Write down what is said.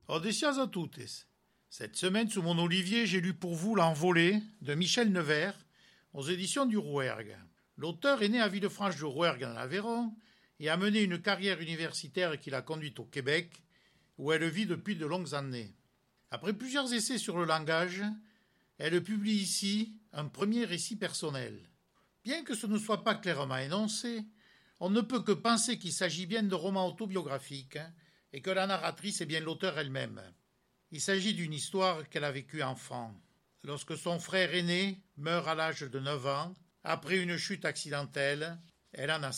Odessias a toutes. Cette semaine, sous mon olivier, j'ai lu pour vous L'Envolée de Michel Nevers aux éditions du Rouergue. L'auteur est né à Villefranche-de-Rouergue en Aveyron et a mené une carrière universitaire qui l'a conduite au Québec, où elle vit depuis de longues années. Après plusieurs essais sur le langage, elle publie ici un premier récit personnel. Bien que ce ne soit pas clairement énoncé, on ne peut que penser qu'il s'agit bien de romans autobiographiques et que la narratrice est bien l'auteur elle-même. Il s'agit d'une histoire qu'elle a vécue enfant. Lorsque son frère aîné meurt à l'âge de 9 ans, après une chute accidentelle, elle en a